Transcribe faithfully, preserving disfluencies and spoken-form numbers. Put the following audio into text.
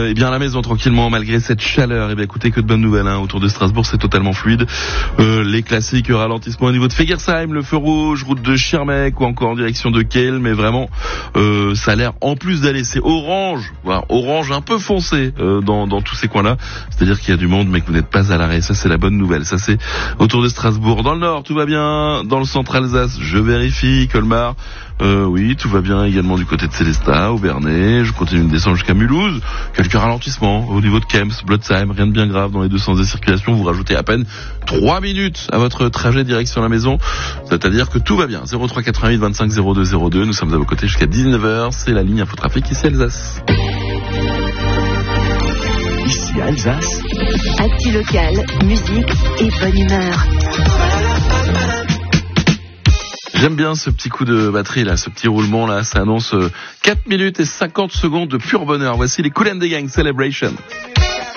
eh bien à la maison tranquillement malgré cette chaleur. Et eh bien écoutez, que de bonnes nouvelles, hein. Autour de Strasbourg, c'est totalement fluide. Euh, les classiques ralentissements au niveau de Fegersheim, le feu rouge, route de Schirmeck ou encore en direction de Kehl, mais vraiment euh, ça a l'air, en plus d'aller, c'est orange, voire orange un peu foncé euh, dans, dans tous ces coins-là. C'est-à-dire qu'il y a du monde, mais que vous n'êtes pas à l'arrêt. Ça, c'est la bonne nouvelle. Ça, c'est autour de Strasbourg. Dans le nord, tout va bien. Dans le centre Alsace, je vérifie. Colmar, euh, oui, tout va bien également du côté de Célestat, Aubernais. Je continue de descendre jusqu'à Mulhouse. Quelques ralentissements au niveau de Kempf, Blotzheim, rien de bien grave dans les deux sens de circulation. Vous rajoutez à peine trois minutes à votre trajet direction la maison. C'est-à-dire que tout va bien. zéro trois quatre-vingt-huit vingt-cinq zéro deux zéro deux. Nous sommes à vos côtés jusqu'à dix-neuf heures. C'est la ligne Infotrafic ici Alsace. Ici Alsace. Actu local, musique et bonne humeur. J'aime bien ce petit coup de batterie là, ce petit roulement là, ça annonce quatre minutes et cinquante secondes de pur bonheur. Voici les Kool and the Gang Celebration.